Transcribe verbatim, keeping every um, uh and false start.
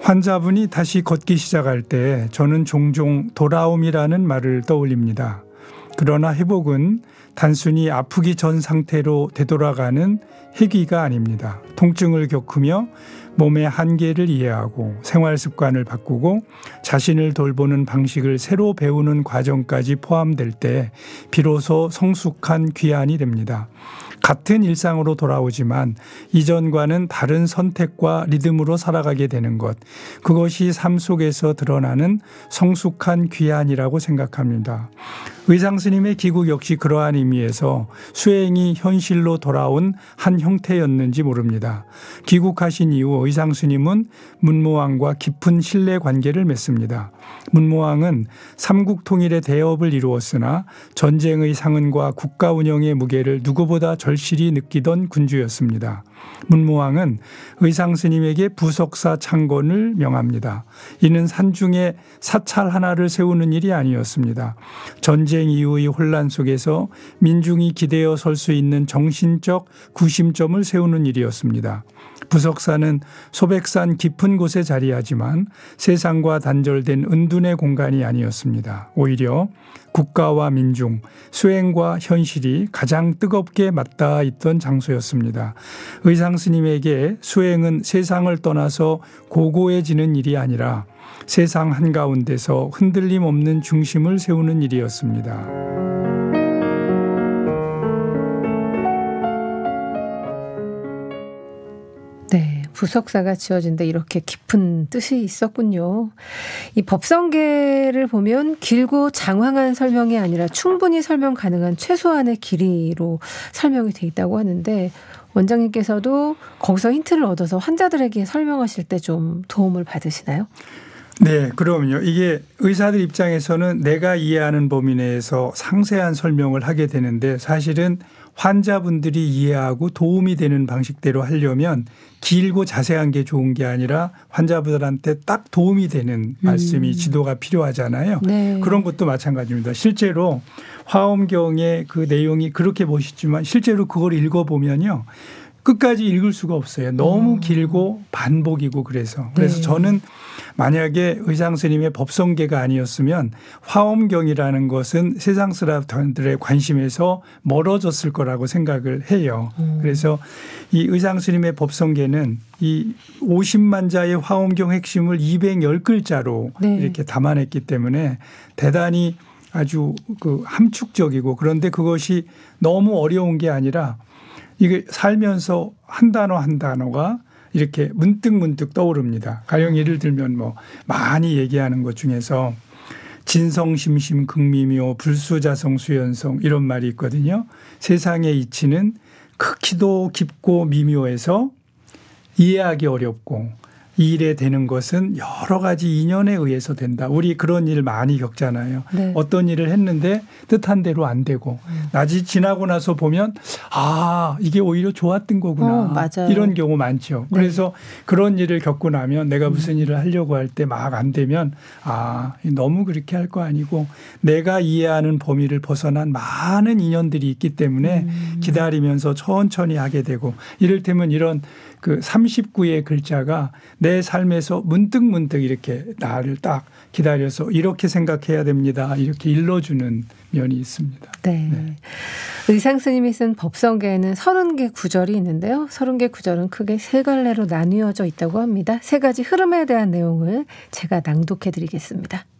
환자분이 다시 걷기 시작할 때 저는 종종 돌아옴이라는 말을 떠올립니다. 그러나 회복은 단순히 아프기 전 상태로 되돌아가는 해기가 아닙니다. 통증을 겪으며 몸의 한계를 이해하고 생활 습관을 바꾸고 자신을 돌보는 방식을 새로 배우는 과정까지 포함될 때 비로소 성숙한 귀환이 됩니다. 같은 일상으로 돌아오지만 이전과는 다른 선택과 리듬으로 살아가게 되는 것, 그것이 삶 속에서 드러나는 성숙한 귀환이라고 생각합니다. 의상 스님의 귀국 역시 그러한 의미에서 수행이 현실로 돌아온 한 형태였는지 모릅니다. 귀국하신 이후 의상 스님은 문무왕과 깊은 신뢰 관계를 맺습니다. 문무왕은 삼국 통일의 대업을 이루었으나 전쟁의 상흔과 국가 운영의 무게를 누구보다 절실히 느끼던 군주였습니다. 문무왕은 의상 스님에게 부석사 창건을 명합니다. 이는 산중에 사찰 하나를 세우는 일이 아니었습니다. 전쟁 이후의 혼란 속에서 민중이 기대어 설 수 있는 정신적 구심점을 세우는 일이었습니다. 부석사는 소백산 깊은 곳에 자리하지만 세상과 단절된 은둔의 공간이 아니었습니다. 오히려 국가와 민중, 수행과 현실이 가장 뜨겁게 맞닿아 있던 장소였습니다. 의상 스님에게 수행은 세상을 떠나서 고고해지는 일이 아니라 세상 한가운데서 흔들림 없는 중심을 세우는 일이었습니다. 네, 부석사가 지어진데 이렇게 깊은 뜻이 있었군요. 이 법성계를 보면 길고 장황한 설명이 아니라 충분히 설명 가능한 최소한의 길이로 설명이 돼 있다고 하는데 원장님께서도 거기서 힌트를 얻어서 환자들에게 설명하실 때 좀 도움을 받으시나요? 네, 그럼요. 이게 의사들 입장에서는 내가 이해하는 범위 내에서 상세한 설명을 하게 되는데 사실은 환자분들이 이해하고 도움이 되는 방식대로 하려면 길고 자세한 게 좋은 게 아니라 환자분들한테 딱 도움이 되는 말씀이 음. 지도가 필요하잖아요. 네. 그런 것도 마찬가지입니다. 실제로 화엄경의 그 내용이 그렇게 멋있지만 실제로 그걸 읽어보면요. 끝까지 읽을 수가 없어요. 너무 어. 길고 반복이고 그래서. 그래서 네. 저는 만약에 의상 스님의 법성계가 아니었으면 화엄경이라는 것은 세상 사람들의 관심에서 멀어졌을 거라고 생각을 해요. 음. 그래서 이 의상 스님의 법성계는 이 오십만 자의 화엄경 핵심을 이백십 글자로 네. 이렇게 담아냈기 때문에 대단히 아주 그 함축적이고 그런데 그것이 너무 어려운 게 아니라 이게 살면서 한 단어 한 단어가 이렇게 문득문득 떠오릅니다. 가령 예를 들면 뭐 많이 얘기하는 것 중에서 진성심심 극미묘 불수자성 수연성 이런 말이 있거든요. 세상의 이치는 크기도 깊고 미묘해서 이해하기 어렵고 이 일에 되는 것은 여러 가지 인연에 의해서 된다. 우리 그런 일 많이 겪잖아요. 네. 어떤 일을 했는데 뜻한 대로 안 되고 음. 낮이 지나고 나서 보면 아 이게 오히려 좋았던 거구나. 어, 맞아요. 이런 경우 많죠. 네. 그래서 그런 일을 겪고 나면 내가 무슨 일을 하려고 할 때 막 안 되면 아 너무 그렇게 할 거 아니고 내가 이해하는 범위를 벗어난 많은 인연들이 있기 때문에 음. 기다리면서 천천히 하게 되고 이를테면 이런 그 삼십구의 글자가 내 삶에서 문득문득 이렇게 나를 딱 기다려서 이렇게 생각해야 됩니다. 이렇게 일러주는 면이 있습니다. 네. 네. 의상 스님이 쓴 법성계에는 서른 개 구절이 있는데요. 서른 개 구절은 크게 세 갈래로 나뉘어져 있다고 합니다. 세 가지 흐름에 대한 내용을 제가 낭독해 드리겠습니다.